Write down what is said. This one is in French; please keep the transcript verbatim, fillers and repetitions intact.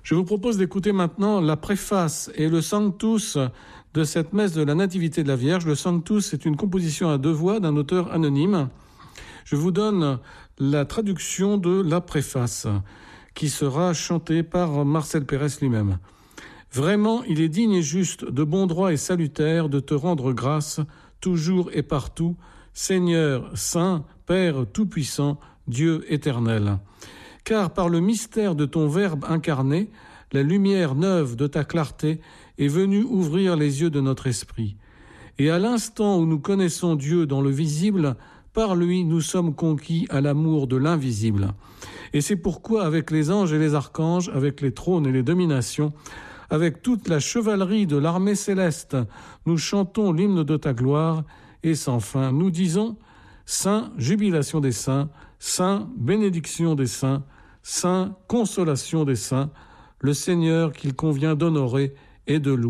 Je vous propose d'écouter maintenant la préface et le Sanctus de cette messe de la Nativité de la Vierge. Le Sanctus est une composition à deux voix d'un auteur anonyme. Je vous donne la traduction de la préface qui sera chantée par Marcel Pérez lui-même. Vraiment, il est digne et juste, de bon droit et salutaire, de te rendre grâce, toujours et partout, Seigneur saint, Père tout-puissant, Dieu éternel. Car par le mystère de ton Verbe incarné, la lumière neuve de ta clarté est venue ouvrir les yeux de notre esprit. Et à l'instant où nous connaissons Dieu dans le visible, par lui nous sommes conquis à l'amour de l'invisible. Et c'est pourquoi avec les anges et les archanges, avec les trônes et les dominations, avec toute la chevalerie de l'armée céleste, nous chantons l'hymne de ta gloire, et sans fin, nous disons « Saint, jubilation des saints, Saint, bénédiction des saints, Saint, consolation des saints, le Seigneur qu'il convient d'honorer et de louer. »